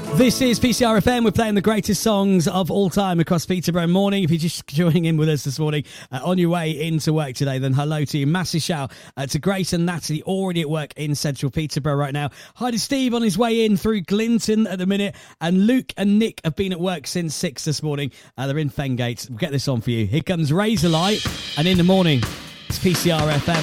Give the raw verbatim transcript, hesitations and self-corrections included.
This is P C R F M. We're playing the greatest songs of all time across Peterborough morning. If you're just joining in with us this morning, uh, on your way into work today, then hello to you. Massive shout uh, to Grace and Natalie, already at work in central Peterborough right now. Hi to Steve on his way in through Glinton at the minute. And Luke and Nick have been at work since six this morning. Uh, they're in Fengate. We'll get this on for you. Here comes Razorlight. And in the morning, it's P C R F M.